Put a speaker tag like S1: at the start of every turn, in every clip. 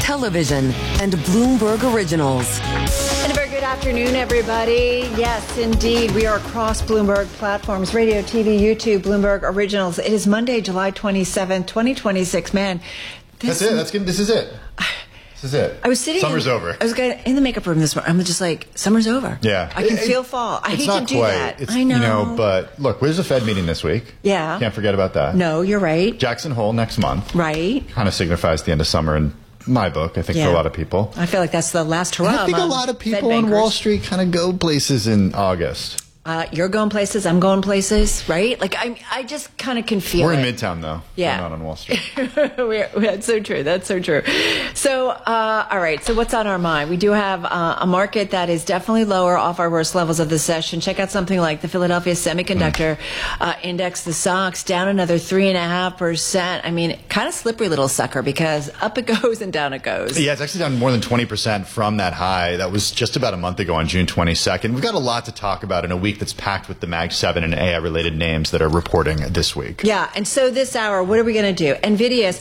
S1: television, and Bloomberg Originals.
S2: And a very good afternoon, everybody. Yes, indeed. We are across Bloomberg platforms, radio, TV, YouTube, Bloomberg Originals. It is Monday, July 27th, 2026. Man,
S3: that's it. That's good. This is it. This is it.
S2: I was sitting.
S3: Summer's over.
S2: I was in the makeup room this morning. I'm just like, summer's over.
S3: Yeah.
S2: I can feel fall. I hate to do that.
S3: It's,
S2: I know.
S3: You know, but look, there's a Fed meeting this week.
S2: Yeah.
S3: Can't forget about that.
S2: No, you're right.
S3: Jackson Hole next month.
S2: Right.
S3: Kind of signifies the end of summer in my book, I think, for a lot of people.
S2: I feel like that's the last hurrah.
S3: I think a lot of people on Wall Street kind of go places in August.
S2: You're going places, I'm going places, right? Like, I just kind of can feel
S3: We're
S2: it.
S3: in Midtown, though.
S2: Yeah.
S3: We're not on Wall Street.
S2: That's so true. That's so true. So, all right. So what's on our mind? We do have a market that is definitely lower off our worst levels of the session. Check out something like the Philadelphia Semiconductor Index, the SOX, down another 3.5%. I mean, kind of slippery little sucker because up it goes and down it goes.
S3: Yeah, it's actually down more than 20% from that high. That was just about a month ago on June 22nd. We've got a lot to talk about in a week that's packed with the Mag 7 and AI-related names that are reporting this week.
S2: Yeah, and so this hour, what are we going to do? NVIDIA's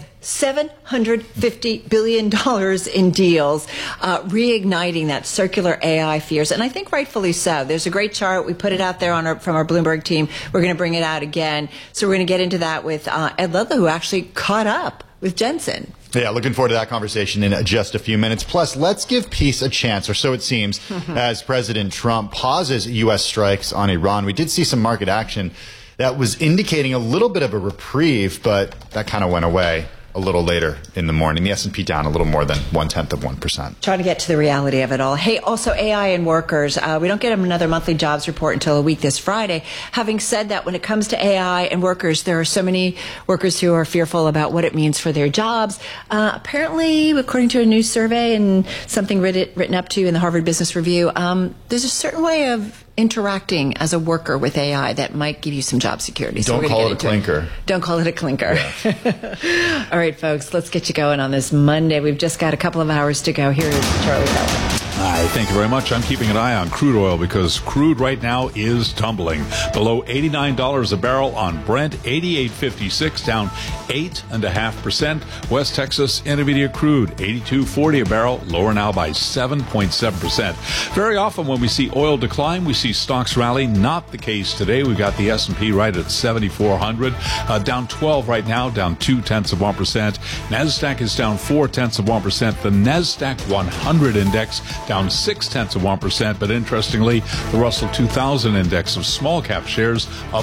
S2: $750 billion in deals, reigniting that circular AI fears, and I think rightfully so. There's a great chart. We put it out there from our Bloomberg team. We're going to bring it out again. So we're going to get into that with Ed Ludlow, who actually caught up with Jensen.
S3: Yeah, looking forward to that conversation in just a few minutes. Plus, let's give peace a chance, or so it seems, as President Trump pauses U.S. strikes on Iran. We did see some market action that was indicating a little bit of a reprieve, but that kind of went away a little later in the morning. The S&P down a little more than 0.1%.
S2: Trying to get to the reality of it all. Hey, also AI and workers. We don't get another monthly jobs report until a week this Friday. Having said that, when it comes to AI and workers, there are so many workers who are fearful about what it means for their jobs. Apparently, according to a new survey and something written up to in the Harvard Business Review, there's a certain way of interacting as a worker with AI that might give you some job security. So
S3: Don't call it a clinker.
S2: Don't call it a clinker. Yeah. All right, folks, let's get you going on this Monday. We've just got a couple of hours to go. Here is Charlie Keller.
S4: Hi, thank you very much. I'm keeping an eye on crude oil because crude right now is tumbling below $89 a barrel on Brent, 88.56, down 8.5%. West Texas Intermediate crude, 82.40 a barrel, lower now by 7.7%. Very often when we see oil decline, we see stocks rally. Not the case today. We've got the S&P right at 7,400, down 12 right now, down 0.2%. NASDAQ is down 0.4%. The NASDAQ 100 index down 0.6%, but interestingly, the Russell 2000 index of small cap shares up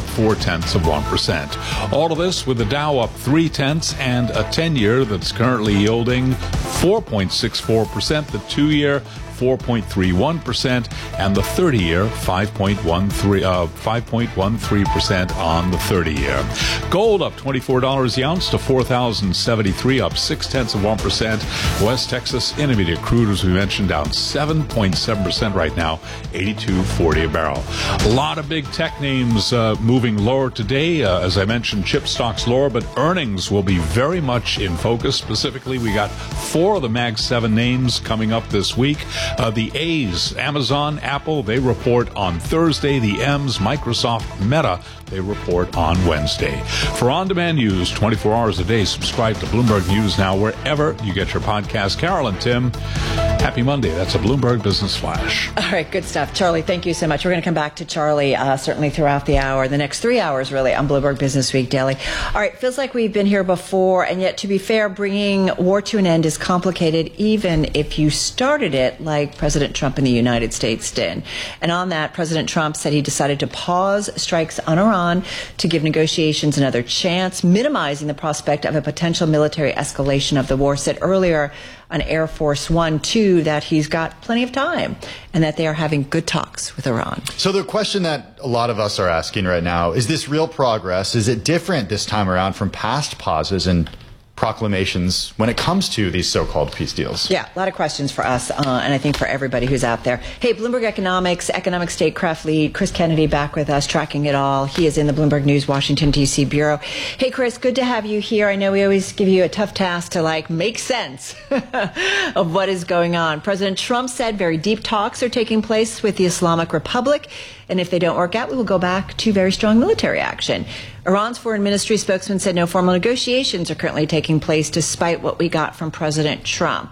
S4: 0.4%. All of this with the Dow up 0.3 and a 10-year that's currently yielding 4.64%, the 2-year 4.31%, and the 30-year 5.13% on the 30-year. Gold up $24 the ounce to $4,073, up 0.6%. West Texas Intermediate crude, as we mentioned, down 7.7% right now, 82.40 a barrel. A lot of big tech names moving lower today. As I mentioned, chip stocks lower, but earnings will be very much in focus. Specifically, we got 4 of the Mag 7 names coming up this week. The A's, Amazon, Apple, they report on Thursday. The M's, Microsoft, Meta, they report on Wednesday. For on-demand news 24 hours a day, subscribe to Bloomberg News Now wherever you get your podcast. Carol and Tim, happy Monday. That's a Bloomberg Business Flash.
S2: All right, good stuff. Charlie, thank you so much. We're going to come back to Charlie certainly throughout the hour, the next 3 hours really on Bloomberg Business Week Daily. All right, feels like we've been here before, and yet to be fair, bringing war to an end is complicated even if you started it like President Trump in the United States did. And on that, President Trump said he decided to pause strikes on Iran to give negotiations another chance, minimizing the prospect of a potential military escalation of the war. Said earlier on Air Force One, too, that he's got plenty of time and that they are having good talks with Iran.
S3: So the question that a lot of us are asking right now, is this real progress? Is it different this time around from past pauses and proclamations when it comes to these so-called peace deals?
S2: Yeah, a lot of questions for us, and I think for everybody who's out there. Hey, Bloomberg Economics, economic statecraft lead, Chris Kennedy back with us, tracking it all. He is in the Bloomberg News Washington, D.C. bureau. Hey, Chris, good to have you here. I know we always give you a tough task to, make sense of what is going on. President Trump said very deep talks are taking place with the Islamic Republic, and if they don't work out, we will go back to very strong military action. Iran's foreign ministry spokesman said no formal negotiations are currently taking place despite what we got from President Trump.